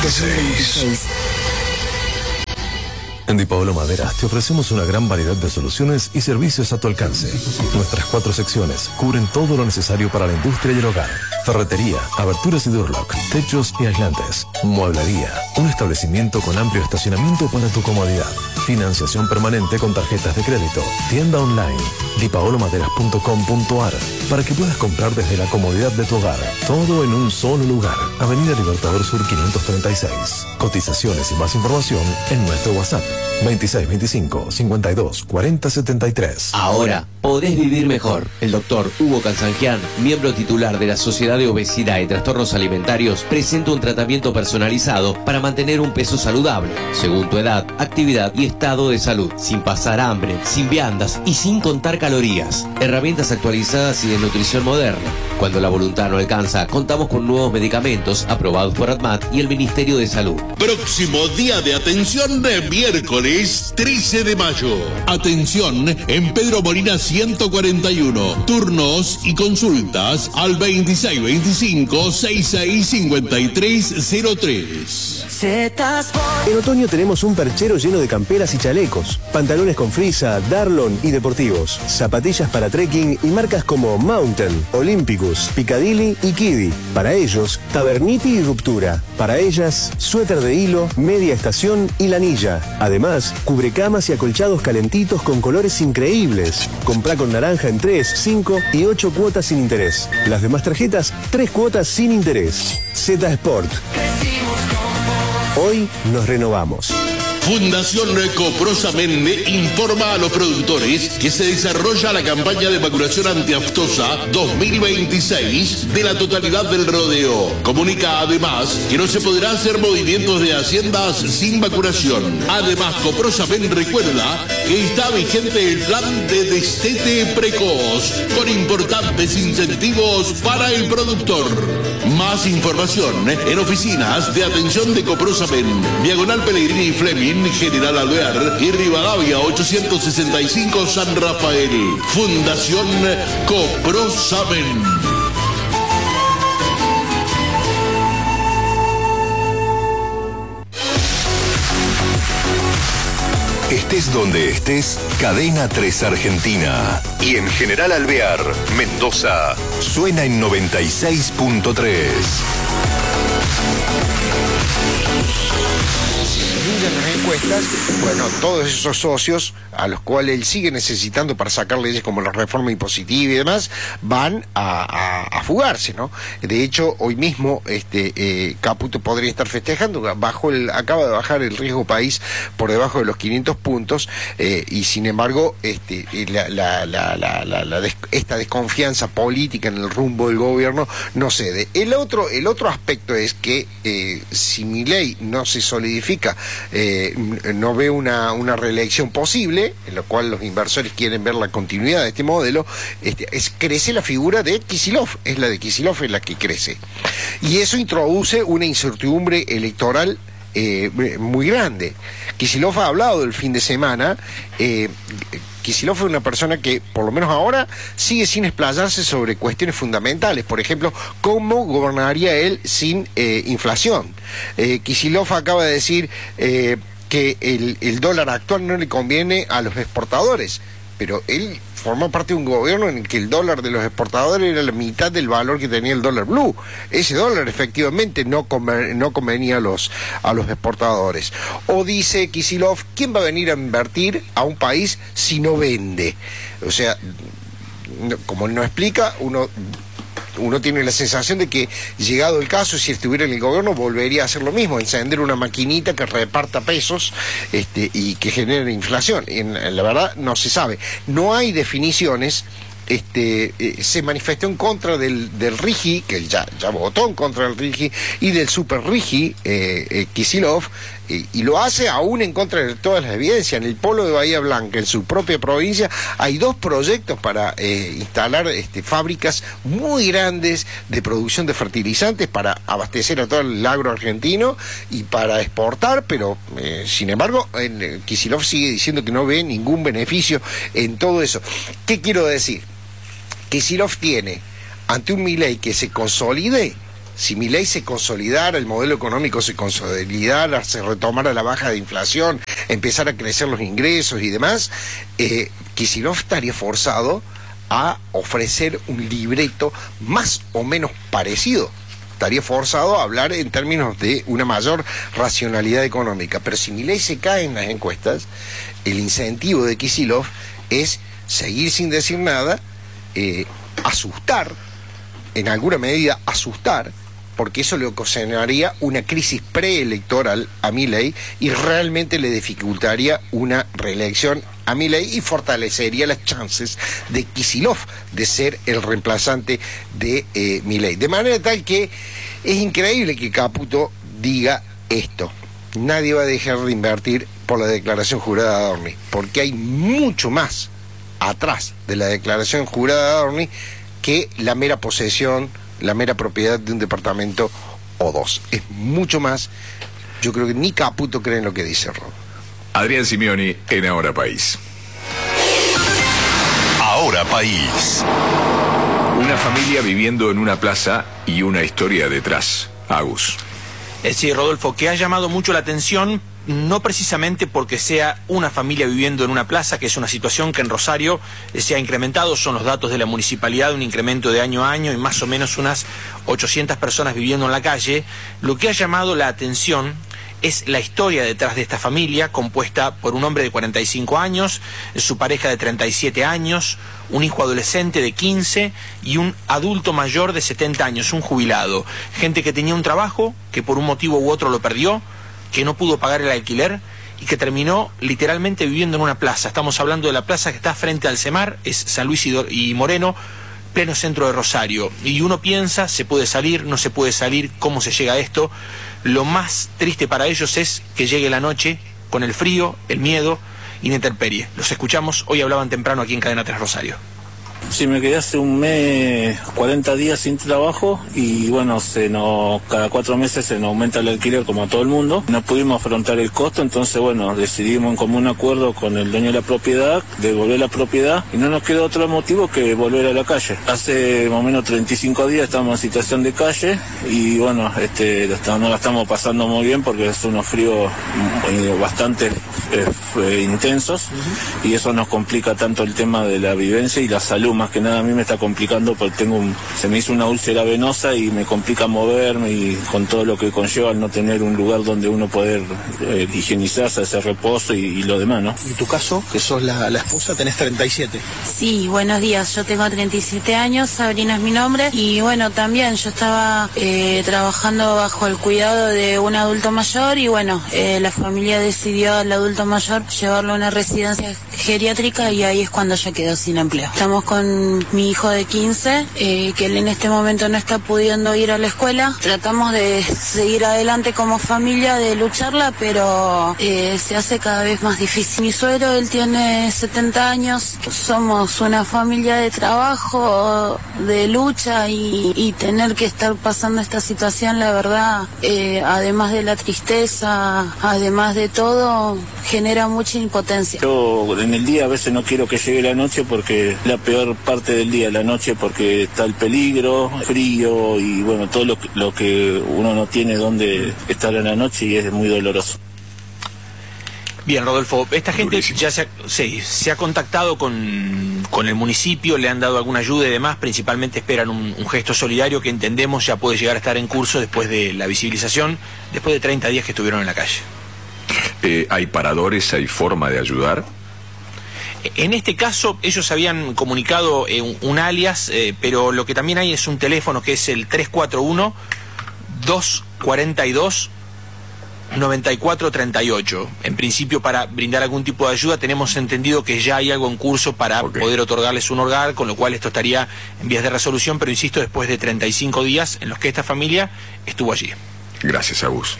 2026. En Di Paolo Maderas te ofrecemos una gran variedad de soluciones y servicios a tu alcance. Nuestras 4 secciones cubren todo lo necesario para la industria y el hogar. Ferretería, aberturas y Durlock, techos y aislantes. Mueblería, un establecimiento con amplio estacionamiento para tu comodidad. Financiación permanente con tarjetas de crédito. Tienda online, dipaolomaderas.com.ar, para que puedas comprar desde la comodidad de tu hogar. Todo en un solo lugar. Avenida Libertador Sur 536. Cotizaciones y más información en nuestro WhatsApp 2625 52 40 73. Ahora podés vivir mejor. El doctor Hugo Cansangian, miembro titular de la Sociedad de Obesidad y Trastornos Alimentarios, presenta un tratamiento personalizado para mantener un peso saludable, según tu edad, actividad y estado de salud, sin pasar hambre, sin viandas y sin contar calorías. Herramientas actualizadas y de nutrición moderna. Cuando la voluntad no alcanza, contamos con nuevos medicamentos aprobados por ADMAT y el Ministerio de Salud. Próximo día de atención de miércoles 13 de mayo. Atención en Pedro Molina 141. Turnos y consultas al 2625-665303. En otoño tenemos un perchero lleno de camperas y chalecos, pantalones con frisa, Darlon y deportivos, zapatillas para trekking y marcas como Mountain, Olympicus, Piccadilly y Kiddy. Para ellos, Taverniti y Ruptura. Para ellas, suéter de hilo, media estación y lanilla. Además, cubrecamas y acolchados calentitos con colores increíbles. Comprá con naranja en 3, 5 y 8 cuotas sin interés. Las demás tarjetas, 3 cuotas sin interés. Z Sport. Hoy nos renovamos. Fundación Coprosamen informa a los productores que se desarrolla la campaña de vacunación antiaftosa 2026 de la totalidad del rodeo. Comunica además que no se podrá hacer movimientos de haciendas sin vacunación. Además, Coprosamen recuerda que está vigente el plan de destete precoz con importantes incentivos para el productor. Más información en oficinas de atención de Coprosamen, Diagonal Pellegrini y Fleming, General Alvear y Rivadavia 865 San Rafael. Fundación Coprosamen. Estés donde estés, Cadena 3 Argentina. Y en General Alvear, Mendoza, suena en 96.3. Las encuestas, bueno, todos esos socios a los cuales él sigue necesitando para sacar leyes como la reforma impositiva y demás, van a fugarse, ¿no? De hecho, hoy mismo Caputo podría estar festejando, acaba de bajar el riesgo país por debajo de los 500 puntos, y sin embargo, esta desconfianza política en el rumbo del gobierno no cede. El otro aspecto es que si Milei no se solidifica, no ve una reelección posible, en lo cual los inversores quieren ver la continuidad de este modelo, crece la figura de Kicillof, es la de Kicillof en la que crece. Y eso introduce una incertidumbre electoral muy grande. Kicillof ha hablado del fin de semana. Kicillof es una persona que, por lo menos ahora, sigue sin explayarse sobre cuestiones fundamentales. Por ejemplo, ¿cómo gobernaría él sin inflación? Kicillof acaba de decir que el dólar actual no le conviene a los exportadores, pero él formó parte de un gobierno en el que el dólar de los exportadores era la mitad del valor que tenía el dólar blue. Ese dólar efectivamente no convenía a los exportadores. O dice Kicillof, ¿quién va a venir a invertir a un país si no vende? O sea, como él no explica, uno tiene la sensación de que, llegado el caso, si estuviera en el gobierno, volvería a hacer lo mismo, encender una maquinita que reparta pesos y que genere inflación. La verdad, no se sabe. No hay definiciones. Se manifestó en contra del RIGI, que él ya votó en contra del RIGI, y del Super RIGI, Kicillof, y lo hace aún en contra de todas las evidencias. En el polo de Bahía Blanca, en su propia provincia, hay 2 proyectos para instalar fábricas muy grandes de producción de fertilizantes para abastecer a todo el agro argentino y para exportar, pero sin embargo Kicillof sigue diciendo que no ve ningún beneficio en todo eso. ¿Qué quiero decir? Kicillof tiene, ante un Milei que se consolide, Si Milei se consolidara, el modelo económico se consolidara, se retomara la baja de inflación, empezara a crecer los ingresos y demás, Kicillof estaría forzado a ofrecer un libreto más o menos parecido. Estaría forzado a hablar en términos de una mayor racionalidad económica. Pero si Milei se cae en las encuestas, el incentivo de Kicillof es seguir sin decir nada, asustar, en alguna medida asustar, porque eso le ocasionaría una crisis preelectoral a Milei y realmente le dificultaría una reelección a Milei y fortalecería las chances de Kicillof de ser el reemplazante de Milei. De manera tal que es increíble que Caputo diga esto. Nadie va a dejar de invertir por la declaración jurada de Adorni, porque hay mucho más atrás de la declaración jurada de Adorni que la mera posesión, la mera propiedad de un departamento o dos. Es mucho más. Yo creo que ni Caputo cree en lo que dice Rob. Adrián Simeoni en Ahora País. Ahora País. Una familia viviendo en una plaza y una historia detrás. Agus. Sí, Rodolfo, que ha llamado mucho la atención, no precisamente porque sea una familia viviendo en una plaza, que es una situación que en Rosario se ha incrementado, son los datos de la municipalidad, un incremento de año a año y más o menos unas 800 personas viviendo en la calle. Lo que ha llamado la atención es la historia detrás de esta familia, compuesta por un hombre de 45 años, su pareja de 37 años, un hijo adolescente de 15 y un adulto mayor de 70 años, un jubilado. Gente que tenía un trabajo, que por un motivo u otro lo perdió, que no pudo pagar el alquiler y que terminó literalmente viviendo en una plaza. Estamos hablando de la plaza que está frente al CEMAR, es San Luis y Moreno, pleno centro de Rosario. Y uno piensa, ¿se puede salir? ¿No se puede salir? ¿Cómo se llega a esto? Lo más triste para ellos es que llegue la noche con el frío, el miedo y la intemperie. Los escuchamos, hoy hablaban temprano aquí en Cadena 3 Rosario. Sí, me quedé hace un mes, 40 días sin trabajo y bueno, cada 4 meses se nos aumenta el alquiler como a todo el mundo. No pudimos afrontar el costo, entonces bueno, decidimos en común acuerdo con el dueño de la propiedad, devolver la propiedad y no nos queda otro motivo que volver a la calle. Hace más o menos 35 días estamos en situación de calle y bueno, no la estamos pasando muy bien porque es unos fríos bastante intensos y eso nos complica tanto el tema de la vivencia y la salud. Más que nada a mí me está complicando porque se me hizo una úlcera venosa y me complica moverme y con todo lo que conlleva al no tener un lugar donde uno poder higienizarse, hacer reposo y lo demás, ¿no? En tu caso, que sos la esposa, tenés 37. Sí, buenos días, yo tengo 37 años, Sabrina es mi nombre y bueno, también yo estaba trabajando bajo el cuidado de un adulto mayor y bueno, la familia decidió al adulto mayor llevarlo a una residencia geriátrica y ahí es cuando ya quedó sin empleo. Estamos con mi hijo de 15, que él en este momento no está pudiendo ir a la escuela. Tratamos de seguir adelante como familia, de lucharla, pero se hace cada vez más difícil. Mi suegro, él tiene 70 años, somos una familia de trabajo, de lucha y tener que estar pasando esta situación, la verdad, además de la tristeza, además de todo, genera mucha impotencia. Yo en el día a veces no quiero que llegue la noche porque la peor parte del día, la noche, porque está el peligro, frío y bueno, todo lo que uno no tiene donde estar en la noche y es muy doloroso. Bien, Rodolfo, esta gente ya se ha contactado con el municipio, le han dado alguna ayuda y demás, principalmente esperan un gesto solidario que entendemos ya puede llegar a estar en curso después de la visibilización, después de 30 días que estuvieron en la calle. ¿Hay paradores, hay forma de ayudar? En este caso, ellos habían comunicado un alias, pero lo que también hay es un teléfono que es el 341-242-9438. En principio, para brindar algún tipo de ayuda, tenemos entendido que ya hay algo en curso para poder otorgarles un hogar, con lo cual esto estaría en vías de resolución, pero insisto, después de 35 días en los que esta familia estuvo allí. Gracias, Agus.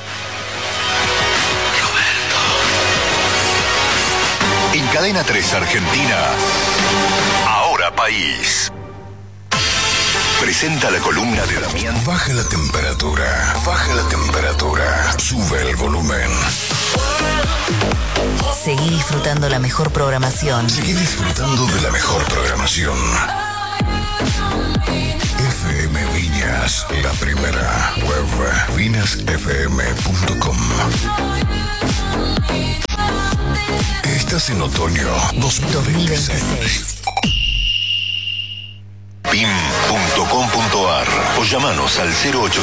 En Cadena 3 Argentina, Ahora País. Presenta la columna de Damián. Baja la temperatura, sube el volumen. Seguí disfrutando la mejor programación. FM Viña Vinas, la primera. Web vinasfm.com. Estás en otoño 2026. PIM.com.ar o llamanos al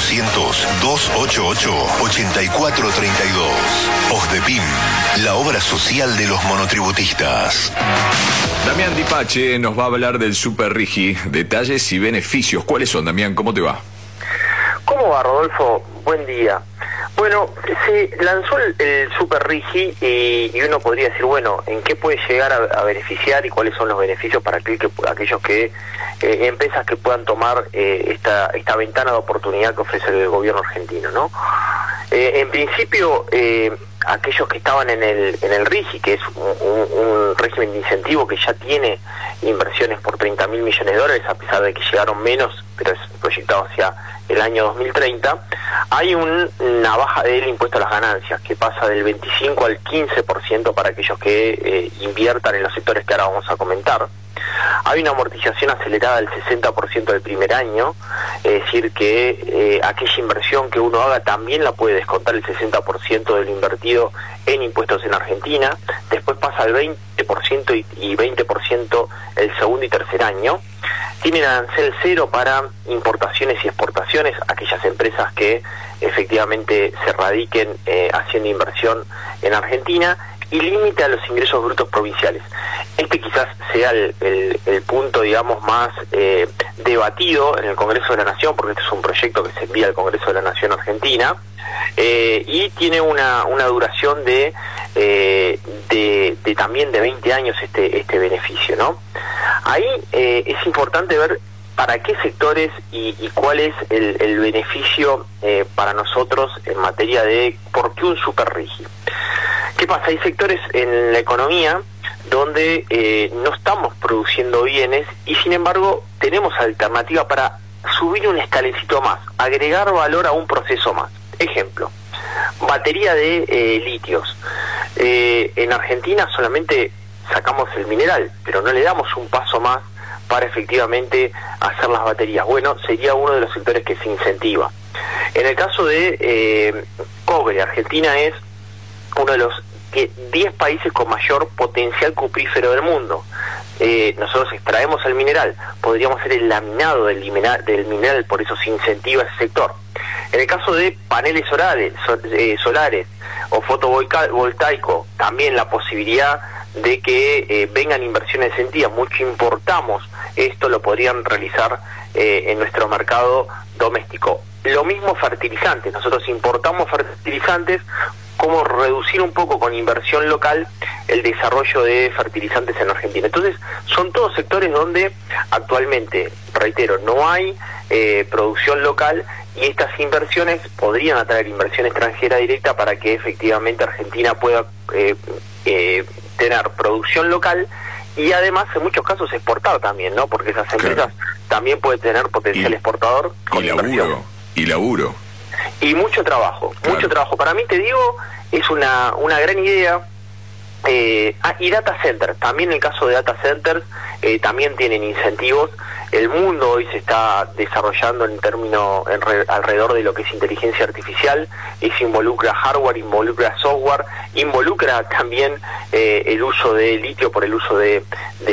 0800-288-8432. OSDEPIM, la obra social de los monotributistas. Damián Dipache nos va a hablar del Super Rigi, detalles y beneficios. ¿Cuáles son, Damián? ¿Cómo te va? ¿Cómo va, Rodolfo? Buen día. Bueno, se lanzó el Super Rigi y uno podría decir, bueno, ¿en qué puede llegar a beneficiar y cuáles son los beneficios para aquellos que empresas que puedan tomar esta ventana de oportunidad que ofrece el gobierno argentino, ¿no? En principio, aquellos que estaban en el RIGI, que es un régimen de incentivo que ya tiene inversiones por 30.000 millones de dólares, a pesar de que llegaron menos, pero es proyectado hacia el año 2030, hay una baja del impuesto a las ganancias, que pasa del 25 al 15% para aquellos que inviertan en los sectores que ahora vamos a comentar. Hay una amortización acelerada del 60% del primer año, es decir que aquella inversión que uno haga también la puede descontar el 60% de lo invertido en impuestos en Argentina, después pasa al 20% y 20% el segundo y tercer año. Tienen arancel cero para importaciones y exportaciones, aquellas empresas que efectivamente se radiquen haciendo inversión en Argentina, y límite a los ingresos brutos provinciales. Este quizás sea el punto, digamos, más debatido en el Congreso de la Nación, porque este es un proyecto que se envía al Congreso de la Nación Argentina, y tiene una duración de también de 20 años este beneficio, ¿no? Ahí es importante ver para qué sectores y cuál es el beneficio para nosotros en materia de por qué un Super Rigi. ¿Qué pasa? Hay sectores en la economía donde no estamos produciendo bienes y sin embargo tenemos alternativa para subir un escaloncito más, agregar valor a un proceso más. Ejemplo, batería de litios. En Argentina solamente sacamos el mineral, pero no le damos un paso más para efectivamente hacer las baterías. Bueno, sería uno de los sectores que se incentiva. En el caso de cobre, Argentina es uno de los 10 países con mayor potencial cuprífero del mundo. Nosotros extraemos el mineral, podríamos hacer el laminado del mineral, por eso se incentiva ese sector. En el caso de paneles solares o fotovoltaico, también la posibilidad de que vengan inversiones incentivas. Mucho importamos, esto lo podrían realizar en nuestro mercado doméstico. Lo mismo fertilizantes, nosotros importamos fertilizantes, cómo reducir un poco con inversión local el desarrollo de fertilizantes en Argentina. Entonces, son todos sectores donde actualmente, reitero, no hay producción local y estas inversiones podrían atraer inversión extranjera directa para que efectivamente Argentina pueda tener producción local y además en muchos casos exportar también, ¿no? Porque esas empresas también pueden tener potencial exportador con inversión. Y laburo. Y mucho trabajo, mucho trabajo. Para mí, te digo, es una gran idea. Y data center, también en el caso de data centers, también tienen incentivos. El mundo hoy se está desarrollando alrededor de lo que es inteligencia artificial, y se involucra hardware, involucra software, involucra también el uso de litio por el uso de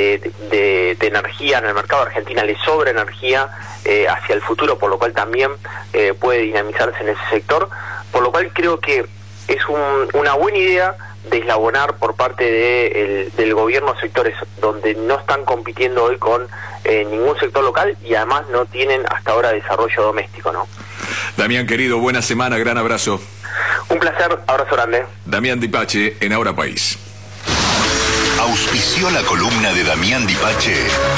energía. En el mercado de Argentina le sobra energía hacia el futuro, por lo cual también puede dinamizarse en ese sector, por lo cual creo que es una buena idea deslabonar por parte del gobierno sectores donde no están compitiendo hoy con ningún sector local y además no tienen hasta ahora desarrollo doméstico, ¿no? Damián, querido, buena semana, gran abrazo. Un placer, abrazo grande. Damián Dipache en Ahora País. Auspició la columna de Damián Dipache